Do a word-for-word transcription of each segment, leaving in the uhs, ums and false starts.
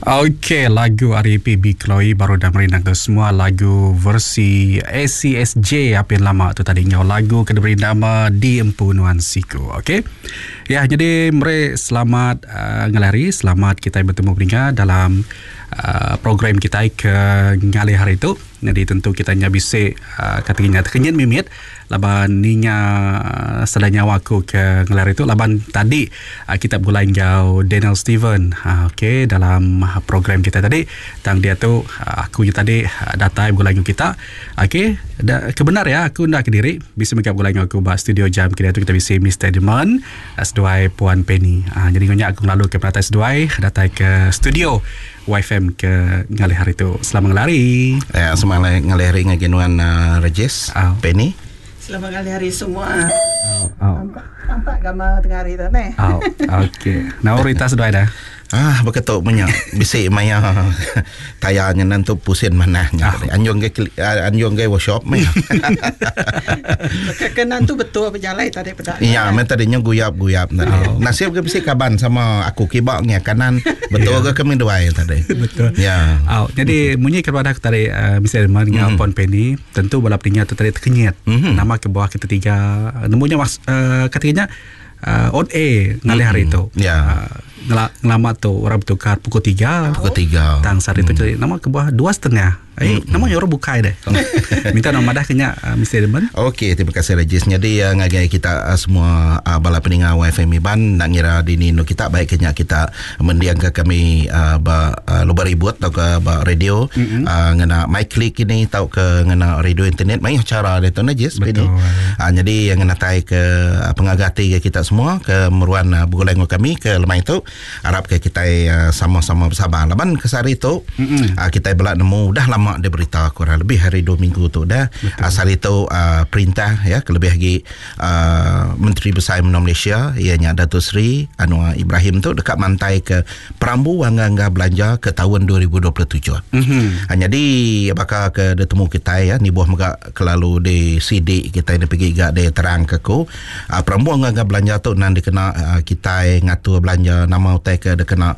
Okey, lagu R A P B Chloe baru dah merindang tu semua. Lagu versi A C S J apa yang lama tu tadi. Ngau lagu kena beri nama Di Empu Nuansiku. Okey. Ya, jadi mari selamat uh, ngalari, selamat kita bertemu pendengar dalam uh, program kita ke ngali hari itu. Jadi tentu kita nya bisik uh, katanya terkenyan mimit laban ninya uh, sedanya waku ke ngalari itu laban tadi uh, kita mulai ngau Daniel Steven uh, okey dalam uh, program kita tadi tang dia tu uh, aku tadi uh, datai mulai kita okey da, kebenar ya aku ndak kediri bisa megap mulai aku ba studio jam kita tu kita bisa Mister Demon asduai Puan Penny uh, jadi ngonya aku lalu ke Pratas Duai datai ke studio Y F M ke ngali hari tu. Selamat ngelari. Ya, selamat ngelari ngaginuan uh, Regis, oh. Penny. Selamat ngelari semua. Oh, oh. Nampak, nampak gambar tengah hari tu ni. Oh, okey. Nah, Rita sudah ada. Ah, beketuk banyak. Bisik maya tayanya nanti pusing manahnya. Oh. Anjong ke anjong ke workshop maya. Kekenan tu betul berjalan tadi pada. Iya, men tadinya guyap-guyap tadi. Oh. Nasib ke bisik kaban sama aku kibaknya kanan betul ke kami dua tadi. Betul. Ya. Oh, jadi munyi kepada aku tadi uh, Mister Herman dengan Puan Penny, tentu balap tinggal tu tadi terkenyit. Mm-hmm. Nama ke bawah kita tiga. Namanya mas uh, katanya uh, on air ngali hari itu. Ya. Uh, Ngelamat tu orang bertukar pukul tiga. Pukul tiga. Tang saat itu jadi nama ke bawah dua setengah. Eh, mm-hmm. Nama orang bukai deh. Minta nama dah kena uh, Mister Herman. Okey, terima kasih Regis. Jadi uh, ngagai kita uh, semua uh, bala pendengar Y F M Iban nak ngira di nino kita baik kena kita mendiang ke kami uh, ba uh, lubar ribut atau ke ba radio mm-hmm. uh, ngena mic click ini tau ke ngena radio internet mai cara dia tu Regis ini. Uh, jadi yang ngena tai ke uh, pengagati ke kita semua ke meruan uh, bugulengo kami ke lemai tu harap ke kita uh, sama-sama bersabar. Laban kesari tu mm-hmm. uh, kita belak nemu dah lama dia berita kurang lebih hari dua minggu tu dah asal itu uh, perintah ya kelebih lagi uh, Menteri Besar Umno Malaysia ianya Datuk Seri Anwar Ibrahim tu dekat mantai ke Perambu angga-angga belanja ke tahun dua ribu dua puluh tujuh. Mm-hmm. Uh, jadi bakal ke dia temu kita ya ni buah megak kelalu di C D kita ni pergi gak dia terang ke ku uh, Perambu angga-angga belanja tu nan dikena uh, kita ngatur belanja nama utai ke dia kena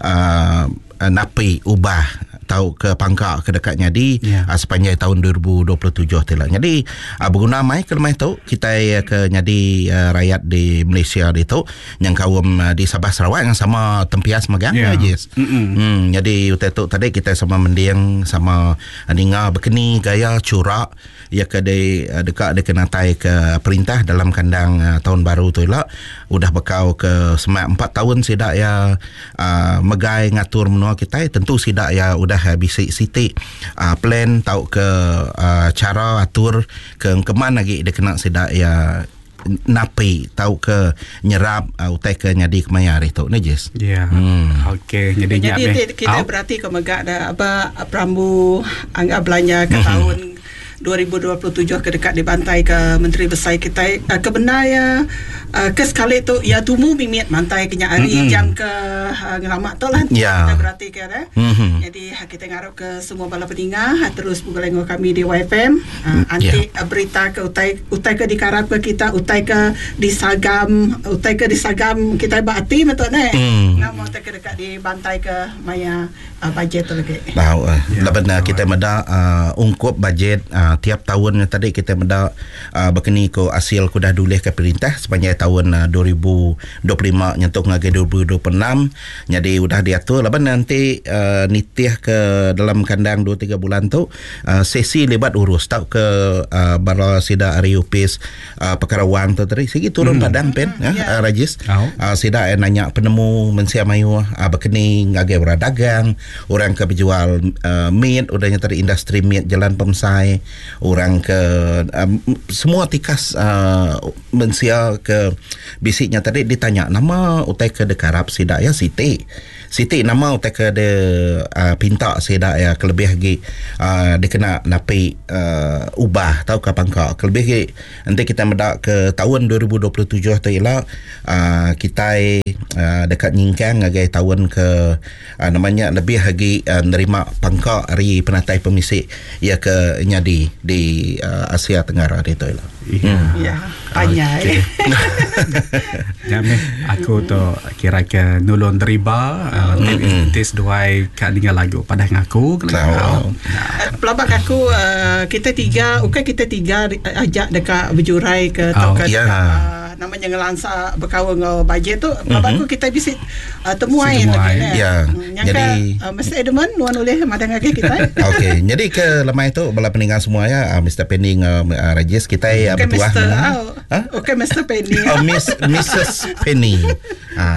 uh, napi ubah tahu ke pangkak ke dekatnya di yeah. uh, sepanjang tahun dua ribu dua puluh tujuh tu lah. Jadi uh, berguna mai ke lemah tu kita uh, ke jadi uh, rakyat di Malaysia di tu yang kaum uh, di Sabah Sarawak yang sama tempias megang yeah. Yes. Hmm, jadi utai tu tadi kita sama mendiang sama ninga berkeni gaya curak ya ke de uh, dekat de kena tai ke perintah dalam kandang uh, tahun baru tu lah udah bekau ke semak empat tahun sidak ya uh, megai ngatur menua kita tentu sidak ya udah habis siti uh, plan tahu ke uh, cara atur ke keman lagi dia kena sidak ya napi tahu ke nyerap uh, utai ke nyadi kemayar itu Najis. Ya. Yeah. Hmm. Okey, jadi jadi kita oh. berarti ke megak dah apa Perambu anggap belanja ke mm-hmm. tahun dua ribu dua puluh tujuh ke dekat dibantai ke Menteri Besar kita uh, kebenar ya uh, ke sekali tu ya tumu mimit mantai kenya hari mm-hmm. jam ke uh, ngelamak tu lah yeah. Kita berarti ke dah mm-hmm. Jadi kita ngarap ke semua bala pendengar terus bugulengo kami di Y F M uh, anti yeah. uh, berita ke utai utai ke dikarap ke kita utai ke disagam utai ke disagam kita berarti betul ni mm. nama utai ke dekat dibantai ke maya uh, bajet tu lagi tahu uh, yeah. Benar kita meda uh, ungkup bajet uh, tiap tahun tadi kita meda uh, berkeni ko hasil ku dah dulih ke perintah sepanjang tahun uh, dua ribu dua puluh lima nyentuh ngagai dua ribu dua puluh enam jadi udah diatur laban nanti uh, nitih ke dalam kandang dua tiga bulan tu uh, sesi lebat urus tau ke uh, bala sida Ariupis uh, perkara wang tu tadi segi turun hmm. padang pen ya yeah. uh, Regis oh. uh, sida eh, nanya penemu mensia mayu uh, berkeni ngagai berdagang orang ke berjual uh, meat udahnya tadi industri meat jalan Pemsai orang ke um, semua tikas uh, mensia ke bisiknya tadi ditanya nama utai ke dekarap sidak ya Siti Siti nama utai ke de uh, pinta sidak ya kelebih lagi uh, dia kena napi uh, ubah tahu ke pangkak kelebih lagi nanti kita mendak ke tahun dua ribu dua puluh tujuh tu ialah uh, kita uh, dekat nyingkang ngagai tahun ke uh, namanya lebih hagi uh, nerima pangkak hari penatai pemisik ya ke nyadi di uh, Asia Tenggara itu lah. Iya. Ya, panjang. Jameh aku tu kira ke nulun deriba uh, mm-hmm. tes duai kat dengan lagu pada ngaku kalau pelabak aku uh, kita tiga okey kita tiga ajak dekat berjurai ke oh, ke yeah. uh, namanya ngelansa berkawan dengan bajet tu pelabak aku kita visit uh, temuai lagi ya. Jadi uh, Mister Edmund nuan oleh madang agak kita. Okey, jadi ke lemah itu bala pendengar semua ya, uh, Mister Penny uh, uh, Regis kita uh, okay, bertuah. Mister Oh. Ha? Okey Mister Penny. Oh Miss Missus Penny. Ah,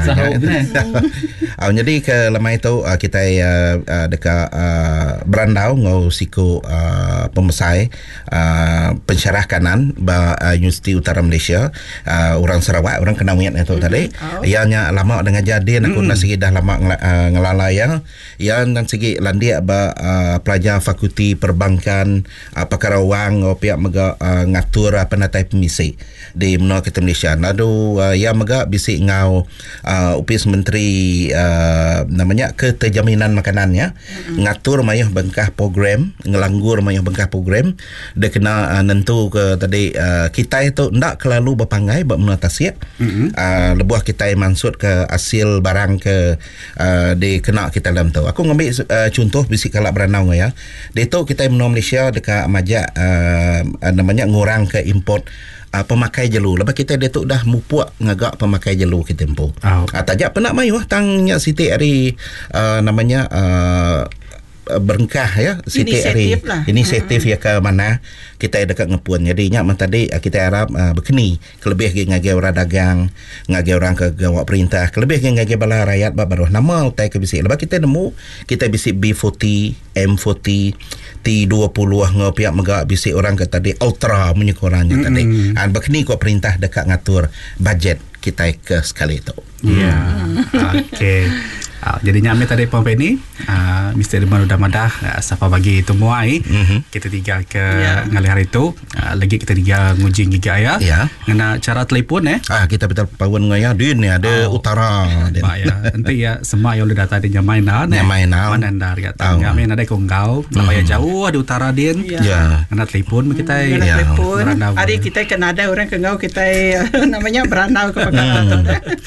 uh, jadi ke lemah itu uh, kita uh, uh, dekat uh, Berandau ngau siku uh, pemesai uh, pensyarah kanan ba uh, Universiti Utara Malaysia uh, orang Sarawak orang Kenawian itu mm-hmm. tadi. Oh. Ianya lama dengan jadi aku mm. nasi dah lama ngel- uh, ngelalaya yang dan segi landia ba uh, pelajar fakulti perbankan uh, pakar wang uh, pihak mega uh, ngatur uh, penatai pemisik di menua kita Malaysia. Lalu uh, yang mega bisik ngau uh, upis menteri uh, namanya keterjaminan makanannya mm-hmm. ngatur mayah bengkah program ngelanggur mayah bengkah program dia kena uh, nentu ke tadi uh, kita itu ndak kelalu berpangai bab menua tasik mm-hmm. uh, lebuh kita maksud ke hasil barang ke uh, di kena kita dalam tu aku ngambil uh, contoh bisik kalak Beranau ya dia tu kita menua Malaysia dekat majak uh, namanya ngurang ke import Uh, pemakai jelu. Lepas kita dia tu dah mupuak ngagak pemakai jelu kita tempoh. Oh. Uh, tajak penak mayu tangnya Siti hari uh, namanya uh, berengkah ya Siti hari lah. Inisiatif hmm. ya ke mana kita dekat ngepun. Jadi nyak tadi kita harap uh, berkeni kelebih ge ngage orang dagang, ngage orang ke gawak perintah, kelebih ge ngage bala rakyat baru nama utai ke bisik. Lepas kita nemu kita bisik B empat puluh, M empat puluh, T dua puluh ngau pihak megak bisik orang ke tadi ultra menyekoranya mm-hmm. tadi. An berkeni ko perintah dekat ngatur bajet kita ke sekali itu. Ya. Yeah. Okey. Uh, jadi nyampe tadi Pompe ni uh, Mister Edmund udah madah uh, siapa bagi temuai mm-hmm. kita tiga ke yeah. ngalih hari tu uh, lagi kita tiga nguji giga ya yeah. ngena cara telefon eh ah kita betul pawon ngaya din ni ada oh. utara din ya nanti ya semua yang udah data di nyamainan eh mana ndar kata enggak main ada konggau mm-hmm. ya jauh ada utara din ya yeah. ngena telefon kita ngena yeah. telefon hari kita kena ada orang kenggau kita namanya Beranau ke Pakatan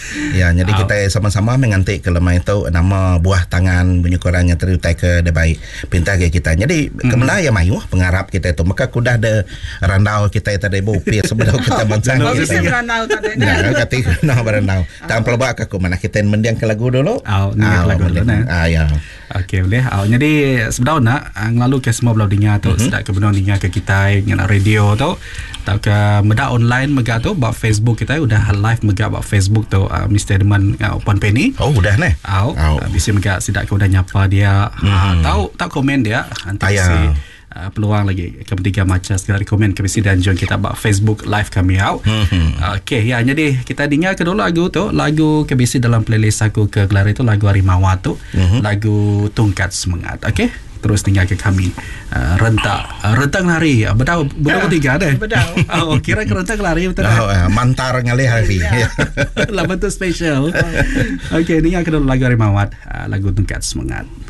ya jadi kita sama-sama mengantik ke lemah itu nama buah tangan penyukurannya terutai ke de baik pintar ke kita. Jadi mm-hmm. kemelaya mayu pengharap kita itu maka kudah de Randau kita tadi bopir sebelum kita bancang kita. Bisa Randau tadi. Nah, kata nah Randau. Tang pelabak aku mana kita mendiang ke lagu dulu. Oh, ah, lagu dulu nah. Ah ya. Okey boleh. Oh, jadi sebenarnya ngelalu ke semua belau dinya tu mm-hmm. sedak ke benar dinya ke kita ngena radio tu atau ke meda online mega tu bab Facebook kita udah live mega bab Facebook tu uh, Mister Edmund uh, Open Penny. Oh, udah nih. Oh. Oh. Uh, bisa mereka sidak kau dah nyapa dia hmm. uh, tahu tak komen dia nanti si uh, peluang lagi ketiga macam segala komen kami si dan join kita bak Facebook live kami out hmm. uh, okey ya jadi kita dengar kedua lagu tu lagu kebisi dalam playlist aku ke gelar itu lagu Harimawa tu hmm. lagu Tungkat Semangat okey terus tinggal ke kami uh, rentak uh, rentang lari uh, bedau bedau tiga deh bedau oh kira ke rentang lari betul oh, uh, mantar ngalih hari lah betul special okey dengar kedua lagu Harimawat uh, lagu Tungkat Semangat.